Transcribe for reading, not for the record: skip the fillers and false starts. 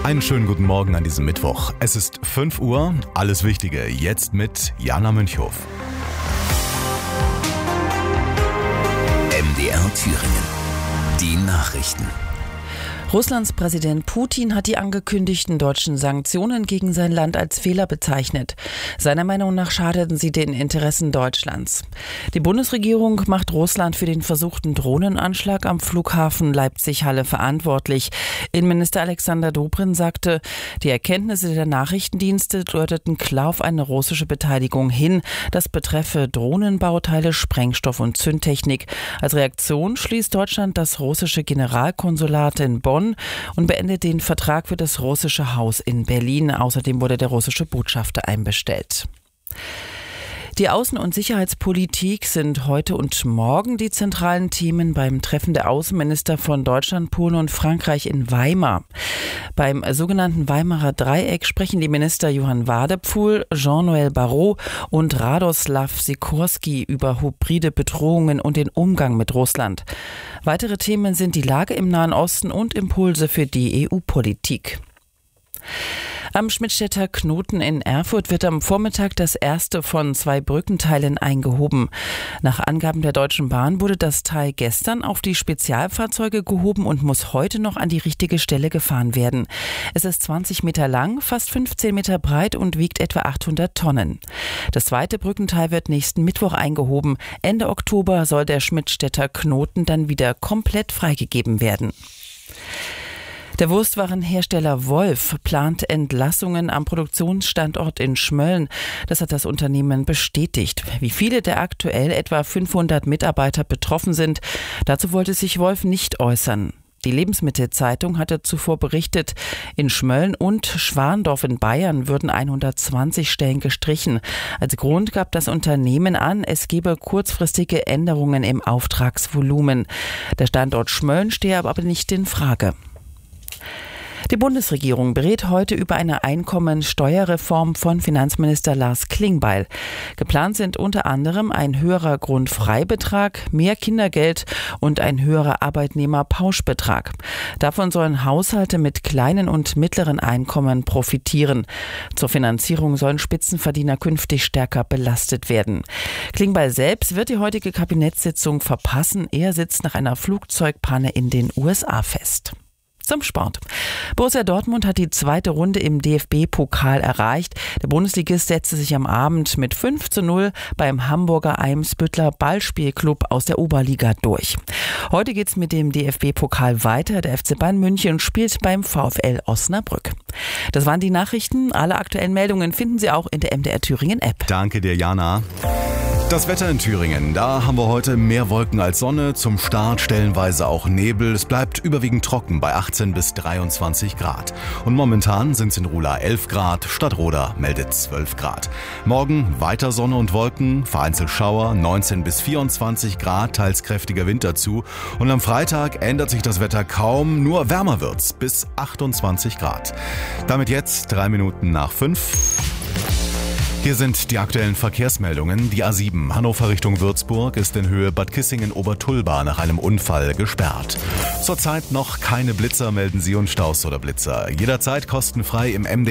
Einen schönen guten Morgen an diesem Mittwoch. Es ist 5 Uhr, alles Wichtige jetzt mit Jana Münchhof. MDR Thüringen. Die Nachrichten. Russlands Präsident Putin hat die angekündigten deutschen Sanktionen gegen sein Land als Fehler bezeichnet. Seiner Meinung nach schadeten sie den Interessen Deutschlands. Die Bundesregierung macht Russland für den versuchten Drohnenanschlag am Flughafen Leipzig-Halle verantwortlich. Innenminister Alexander Dobrindt sagte, die Erkenntnisse der Nachrichtendienste deuteten klar auf eine russische Beteiligung hin. Das betreffe Drohnenbauteile, Sprengstoff und Zündtechnik. Als Reaktion schließt Deutschland das russische Generalkonsulat in Bonn und beendet den Vertrag für das russische Haus in Berlin. Außerdem wurde der russische Botschafter einbestellt. Die Außen- und Sicherheitspolitik sind heute und morgen die zentralen Themen beim Treffen der Außenminister von Deutschland, Polen und Frankreich in Weimar. Beim sogenannten Weimarer Dreieck sprechen die Minister Johann Wadephul, Jean-Noël Barrot und Radoslav Sikorski über hybride Bedrohungen und den Umgang mit Russland. Weitere Themen sind die Lage im Nahen Osten und Impulse für die EU-Politik. Am Schmidtstädter Knoten in Erfurt wird am Vormittag das erste von 2 Brückenteilen eingehoben. Nach Angaben der Deutschen Bahn wurde das Teil gestern auf die Spezialfahrzeuge gehoben und muss heute noch an die richtige Stelle gefahren werden. Es ist 20 Meter lang, fast 15 Meter breit und wiegt etwa 800 Tonnen. Das zweite Brückenteil wird nächsten Mittwoch eingehoben. Ende Oktober soll der Schmidtstädter Knoten dann wieder komplett freigegeben werden. Der Wurstwarenhersteller Wolf plant Entlassungen am Produktionsstandort in Schmölln. Das hat das Unternehmen bestätigt. Wie viele der aktuell etwa 500 Mitarbeiter betroffen sind, dazu wollte sich Wolf nicht äußern. Die Lebensmittelzeitung hatte zuvor berichtet, in Schmölln und Schwandorf in Bayern würden 120 Stellen gestrichen. Als Grund gab das Unternehmen an, es gebe kurzfristige Änderungen im Auftragsvolumen. Der Standort Schmölln stehe aber nicht in Frage. Die Bundesregierung berät heute über eine Einkommensteuerreform von Finanzminister Lars Klingbeil. Geplant sind unter anderem ein höherer Grundfreibetrag, mehr Kindergeld und ein höherer Arbeitnehmerpauschbetrag. Davon sollen Haushalte mit kleinen und mittleren Einkommen profitieren. Zur Finanzierung sollen Spitzenverdiener künftig stärker belastet werden. Klingbeil selbst wird die heutige Kabinettssitzung verpassen. Er sitzt nach einer Flugzeugpanne in den USA fest. Zum Sport. Borussia Dortmund hat die zweite Runde im DFB-Pokal erreicht. Der Bundesligist setzte sich am Abend mit 5:0 beim Hamburger Eimsbüttler Ballspielclub aus der Oberliga durch. Heute geht's mit dem DFB-Pokal weiter. Der FC Bayern München spielt beim VfL Osnabrück. Das waren die Nachrichten. Alle aktuellen Meldungen finden Sie auch in der MDR Thüringen App. Danke dir, Jana. Das Wetter in Thüringen, da haben wir heute mehr Wolken als Sonne, zum Start stellenweise auch Nebel. Es bleibt überwiegend trocken bei 18 bis 23 Grad. Und momentan sind es in Ruhla 11 Grad, Stadtroda meldet 12 Grad. Morgen weiter Sonne und Wolken, vereinzelt Schauer, 19 bis 24 Grad, teils kräftiger Wind dazu. Und am Freitag ändert sich das Wetter kaum, nur wärmer wird's, bis 28 Grad. Damit jetzt 3 Minuten nach 5. Hier sind die aktuellen Verkehrsmeldungen. Die A7 Hannover Richtung Würzburg ist in Höhe Bad Kissingen-Obertulba nach einem Unfall gesperrt. Zurzeit noch keine Blitzer melden Sie und Staus oder Blitzer. Jederzeit kostenfrei im MDR